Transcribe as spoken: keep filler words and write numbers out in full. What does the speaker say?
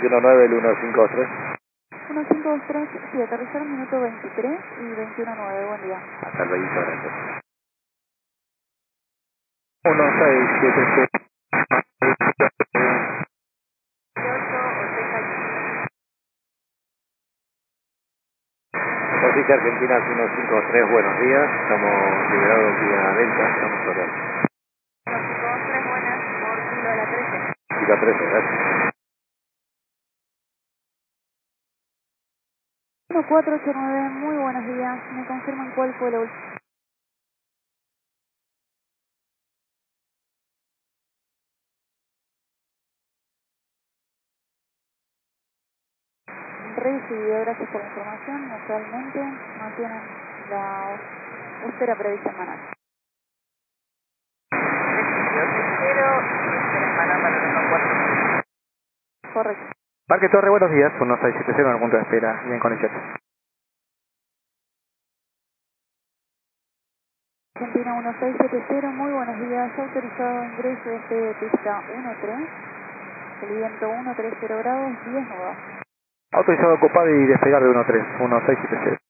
uno nueve, el uno cinco dos tres. uno cinco dos tres, sí, aterrizar minuto veintitrés y veintiuno nueve, buen día. Hasta luego, gracias. uno seis siete seis. Oficina Argentina uno cinco dos tres, buenos días. Estamos liberados vía Delta, estamos hablando. uno cinco dos tres, buenas, por kilo de la trece. Kilo trece, gracias. uno cuatro ocho nueve, muy buenos días. ¿Me confirman cuál fue la última? Recibido, gracias por la información. Actualmente mantienen la espera prevista en Maná. Correcto. Parque Torre, buenos días. uno seis siete cero en el punto de espera. Bien con el chat. Argentina uno seis siete cero, muy buenos días. Autorizado ingreso desde pista uno tres. El viento uno tres cero grados, diez nudos. Autorizado ocupado y despegar de uno tres, uno seis siete cero.